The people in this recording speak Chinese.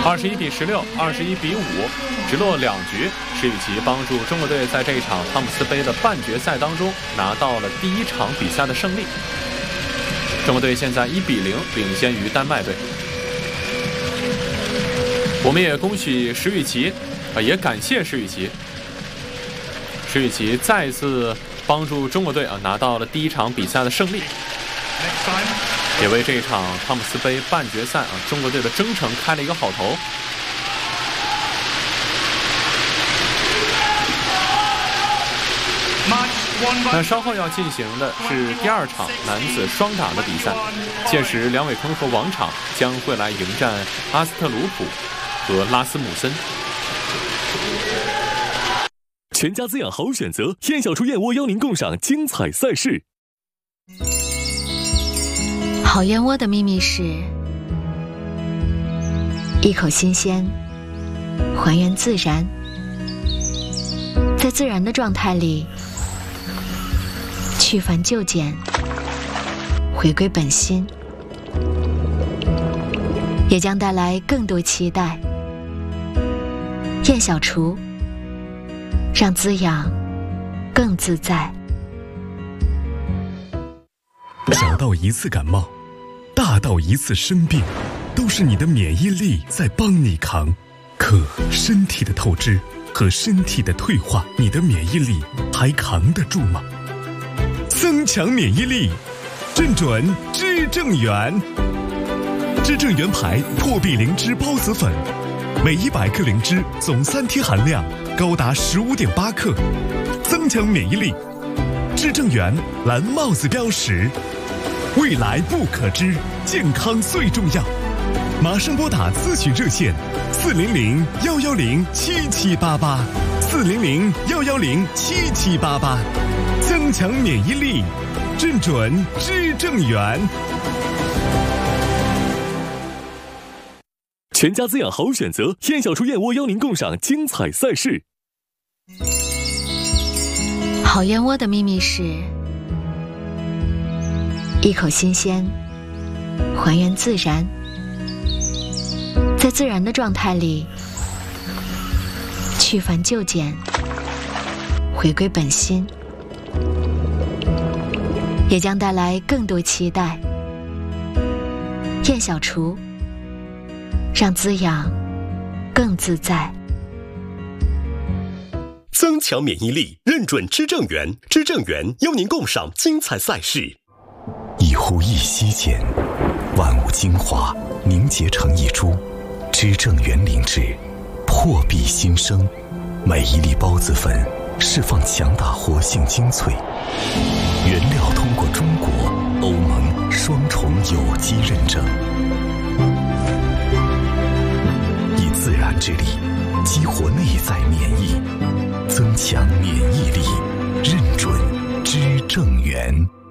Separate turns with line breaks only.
21-16、21-5，直落2局。石宇奇帮助中国队在这一场汤姆斯杯的半决赛当中拿到了第一场比赛的胜利。中国队现在1-0领先于丹麦队。我们也恭喜石宇奇，也感谢石宇奇。石宇奇再一次帮助中国队拿到了第一场比赛的胜利，也为这一场汤姆斯杯半决赛中国队的征程开了一个好头。那稍后要进行的是第2场男子双打的比赛，届时梁伟铿和王昶将会来迎战阿斯特鲁普和拉斯姆森。
全家滋养好选择，燕小厨燕窝邀您共赏精彩赛事。
好燕窝的秘密是一口新鲜，还原自然，在自然的状态里去繁就简，回归本心，也将带来更多期待。燕小厨，让滋养更自在。
小到一次感冒，大到一次生病，都是你的免疫力在帮你扛。可身体的透支和身体的退化，你的免疫力还扛得住吗？增强免疫力，认准知正元。知正元牌破壁灵芝孢子粉，每100克灵芝总3天含量高达15.8克，增强免疫力。知正元蓝帽子标识，未来不可知，健康最重要。马上拨打咨询热线400-110-7788，400-110-7788，增强免疫力，认准知正元。
全家滋养好选择，燕小厨燕窝邀您共赏精彩赛事。
好燕窝的秘密是一口新鲜，还原自然，在自然的状态里去繁就简，回归本心，也将带来更多期待。燕小厨，让滋养更自在。
增强免疫力，认准知正元。知正元邀您共赏精彩赛事。
一呼一吸间，万物精华凝结成一株。知正元灵芝，破壁新生，每一粒孢子粉释放强大活性精粹，原料通过中国、欧盟双重有机认证，以自然之力激活内在免疫，增强免疫力，认准知正元。